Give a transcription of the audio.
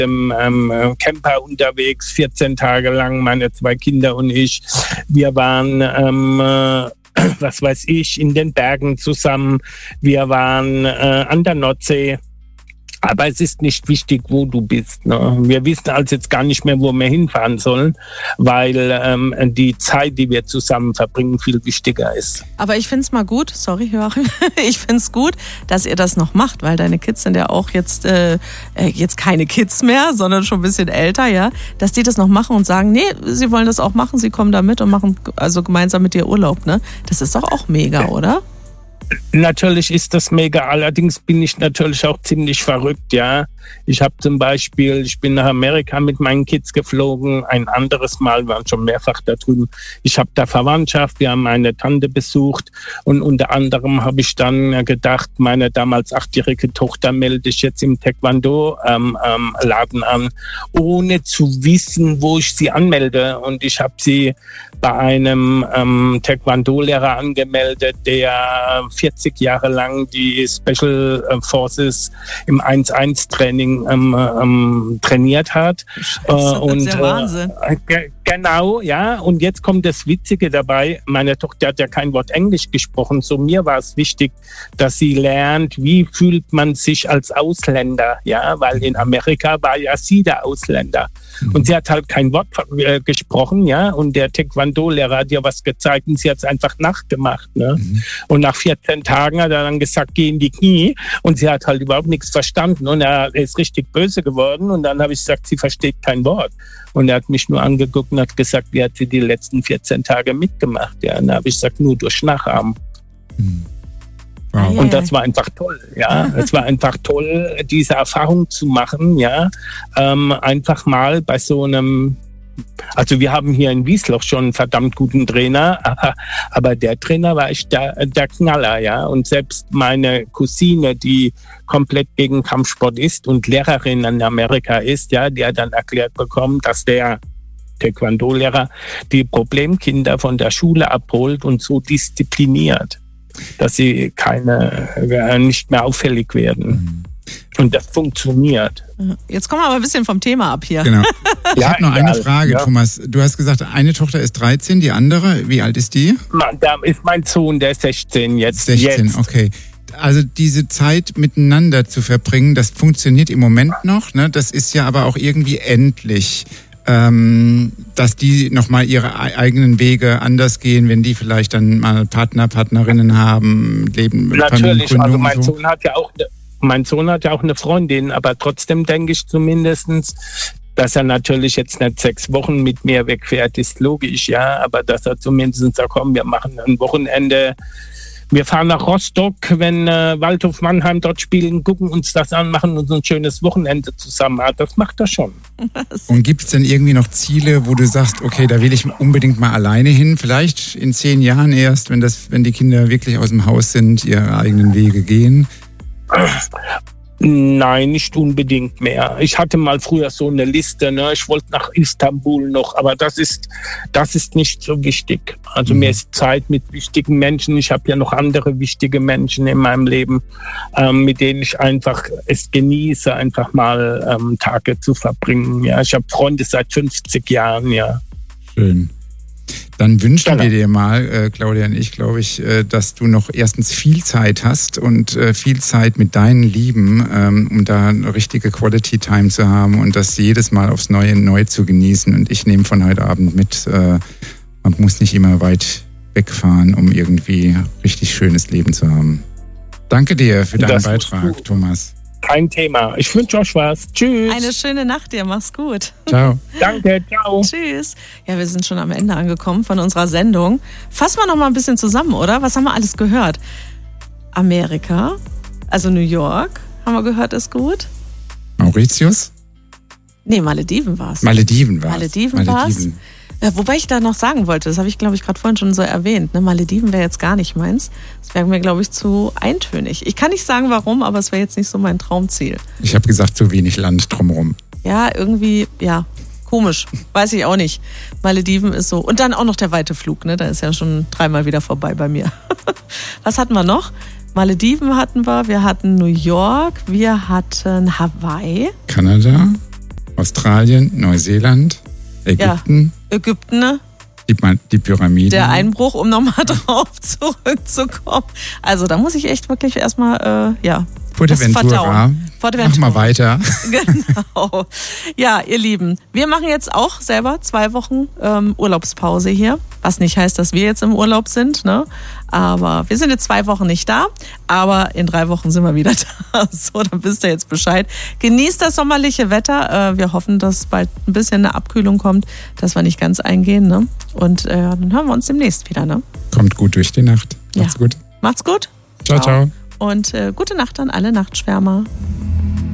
dem Camper unterwegs, 14 Tage lang, meine 2 Kinder und ich. Wir waren, in den Bergen zusammen. Wir waren an der Nordsee. Aber es ist nicht wichtig, wo du bist. Ne? Wir wissen also jetzt gar nicht mehr, wo wir hinfahren sollen, weil die Zeit, die wir zusammen verbringen, viel wichtiger ist. Aber ich finde es mal gut, sorry Joachim, ich finde es gut, dass ihr das noch macht, weil deine Kids sind ja auch jetzt keine Kids mehr, sondern schon ein bisschen älter, ja, dass die das noch machen und sagen, nee, sie wollen das auch machen, sie kommen da mit und machen also gemeinsam mit dir Urlaub. Ne? Das ist doch auch mega, oder? Natürlich ist das mega, allerdings bin ich natürlich auch ziemlich verrückt, ja. Ich habe zum Beispiel, ich bin nach Amerika mit meinen Kids geflogen, ein anderes Mal, wir waren schon mehrfach da drüben. Ich habe da Verwandtschaft, wir haben meine Tante besucht und unter anderem habe ich dann gedacht, meine damals 8-jährige Tochter melde ich jetzt im Taekwondo-Laden an, ohne zu wissen, wo ich sie anmelde. Und ich habe sie bei einem Taekwondo-Lehrer angemeldet, der 40 Jahre lang die Special Forces im 1-1-Training trainiert hat. Das ist ja Wahnsinn. Genau, ja. Und jetzt kommt das Witzige dabei. Meine Tochter hat ja kein Wort Englisch gesprochen. So mir war es wichtig, dass sie lernt, wie fühlt man sich als Ausländer, ja, weil in Amerika war ja sie der Ausländer. Und sie hat halt kein Wort gesprochen, ja. Und der Taekwondo-Lehrer hat ihr was gezeigt und sie hat es einfach nachgemacht, ne. Und nach 14 Tagen hat er dann gesagt, geh in die Knie. Und sie hat halt überhaupt nichts verstanden. Und er ist richtig böse geworden. Und dann habe ich gesagt, sie versteht kein Wort. Und er hat mich nur angeguckt und hat gesagt, wie hat sie die letzten 14 Tage mitgemacht. Ja, und da habe ich gesagt, nur durch Nachahmen. Wow. Und das war einfach toll, ja. Es war einfach toll, diese Erfahrung zu machen, ja. Einfach mal bei so einem, also wir haben hier in Wiesloch schon einen verdammt guten Trainer, aber der Trainer war echt der Knaller, ja. Und selbst meine Cousine, die komplett gegen Kampfsport ist und Lehrerin in Amerika ist, ja, die hat dann erklärt bekommen, dass der Taekwondo-Lehrer die Problemkinder von der Schule abholt und so diszipliniert, dass sie nicht mehr auffällig werden. Und das funktioniert. Jetzt kommen wir aber ein bisschen vom Thema ab hier. Genau. Ich habe noch eine Frage, Thomas. Du hast gesagt, eine Tochter ist 13, die andere, wie alt ist die? Da ist mein Sohn, der ist 16 jetzt. 16, jetzt. Okay. Also diese Zeit miteinander zu verbringen, das funktioniert im Moment noch, ne? Das ist ja aber auch irgendwie endlich. Dass die nochmal ihre eigenen Wege anders gehen, wenn die vielleicht dann mal Partnerinnen haben, leben. Natürlich, also mein Sohn hat ja auch eine Freundin, aber trotzdem denke ich zumindestens, dass er natürlich jetzt nicht 6 Wochen mit mir wegfährt, ist logisch, ja, aber dass er zumindest sagt, komm, wir machen ein Wochenende. Wir fahren nach Rostock, wenn Waldhof Mannheim dort spielen, gucken uns das an, machen uns ein schönes Wochenende zusammen. Das macht er schon. Und gibt es denn irgendwie noch Ziele, wo du sagst, okay, da will ich unbedingt mal alleine hin? Vielleicht in 10 Jahren erst, wenn die Kinder wirklich aus dem Haus sind, ihre eigenen Wege gehen? Nein, nicht unbedingt mehr. Ich hatte mal früher so eine Liste, ne? Ich wollte nach Istanbul noch, aber das ist nicht so wichtig. Also mir ist Zeit mit wichtigen Menschen. Ich habe ja noch andere wichtige Menschen in meinem Leben, mit denen ich einfach es genieße, einfach mal Tage zu verbringen. Ja, ich habe Freunde seit 50 Jahren, ja. Schön. Dann wünschen wir dir mal, Claudia und ich, glaube ich, dass du noch erstens viel Zeit hast und viel Zeit mit deinen Lieben, um da eine richtige Quality Time zu haben und das jedes Mal aufs Neue neu zu genießen. Und ich nehme von heute Abend mit, man muss nicht immer weit wegfahren, um irgendwie richtig schönes Leben zu haben. Danke dir für deinen Beitrag, Thomas. Kein Thema. Ich wünsche euch was. Tschüss. Eine schöne Nacht dir. Mach's gut. Ciao. Danke. Ciao. Tschüss. Ja, wir sind schon am Ende angekommen von unserer Sendung. Fassen wir noch mal ein bisschen zusammen, oder? Was haben wir alles gehört? Amerika, also New York, haben wir gehört, ist gut. Mauritius? Nee, Malediven war's. Malediven war's. Wobei ich da noch sagen wollte, das habe ich, glaube ich, gerade vorhin schon so erwähnt, ne? Malediven wäre jetzt gar nicht meins. Das wäre mir, glaube ich, zu eintönig. Ich kann nicht sagen, warum, aber es wäre jetzt nicht so mein Traumziel. Ich habe gesagt, zu wenig Land drumherum. Ja, irgendwie, ja, komisch. Weiß ich auch nicht. Malediven ist so. Und dann auch noch der weite Flug, ne? Da ist ja schon 3-mal wieder vorbei bei mir. Was hatten wir noch? Malediven hatten wir hatten New York, wir hatten Hawaii. Kanada. Australien, Neuseeland, Ägypten. Ja, Ägypten, ne? Die Pyramiden. Der Einbruch, um nochmal drauf zurückzukommen. Also da muss ich echt wirklich erstmal, Fuerteventura. Mach mal weiter. Genau. Ja, ihr Lieben, wir machen jetzt auch selber 2 Wochen Urlaubspause hier. Was nicht heißt, dass wir jetzt im Urlaub sind, ne? Aber wir sind jetzt 2 Wochen nicht da. Aber in 3 Wochen sind wir wieder da. So, dann wisst ihr jetzt Bescheid. Genießt das sommerliche Wetter. Wir hoffen, dass bald ein bisschen eine Abkühlung kommt, dass wir nicht ganz eingehen, ne? Und dann hören wir uns demnächst wieder, ne? Kommt gut durch die Nacht. Macht's gut. Macht's gut. Ciao, ciao. Und gute Nacht an alle Nachtschwärmer.